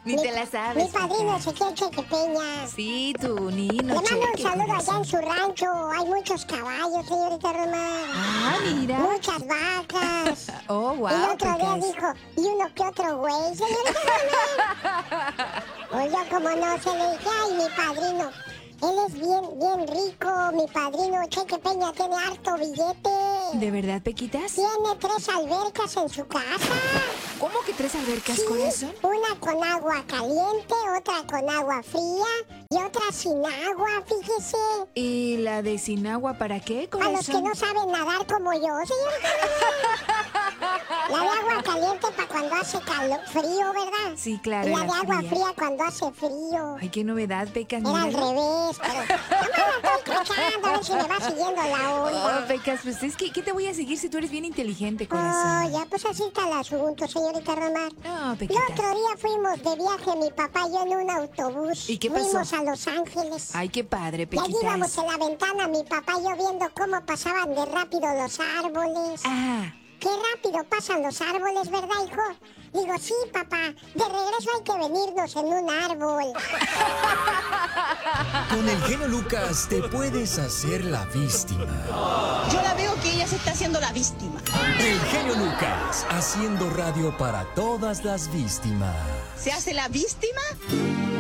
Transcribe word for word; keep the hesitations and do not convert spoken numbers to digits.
Ni mi, te la sabes. Mi padrino hija. Ezequiel Cheque Peña. Sí, tu niño. Le mando un Cheque, saludo allá corazón. en su rancho. Hay muchos caballos, señorita Román. Ah, mira. Muchas vacas. Oh, wow. Y el otro día Pecas. dijo, y uno que otro güey, señorita Román. Pues yo como no se le dije, ay, mi padrino. Él es bien, bien rico, mi padrino Cheque Peña tiene harto billete. ¿De verdad, Pequitas? Tiene tres albercas en su casa. ¿Cómo que tres albercas, Sí, corazón? una con agua caliente, otra con agua fría y otra sin agua, fíjese. ¿Y la de sin agua para qué, A los que corazón? no saben nadar como yo, señorita. La de agua caliente para cuando hace calor, frío, ¿verdad? Sí, claro. Y la y de agua fría. fría cuando hace frío. Ay, qué novedad, Pecas. Era al míralo. revés, pero... Nomás la estoy cachando, a ver si me va siguiendo la Oh, onda. Pecas, pues es que, ¿qué te voy a seguir si tú eres bien inteligente, corazón? Oh, ya, pues así está el asunto, señorita Romar. No, El Pequitas. otro día fuimos de viaje, mi papá y yo en un autobús. ¿Y qué pasó? Fuimos a Los Ángeles. Ay, qué padre, Y allí íbamos Pequitas. en la ventana, mi papá y yo viendo cómo pasaban de rápido los árboles. Ah, Qué rápido pasan los árboles, ¿verdad, hijo? Digo, sí, papá. De regreso hay que venirnos en un árbol. Con el genio Lucas te puedes hacer la víctima. Yo la veo que ella se está haciendo la víctima. El genio Lucas, haciendo radio para todas las víctimas. ¿Se hace la víctima?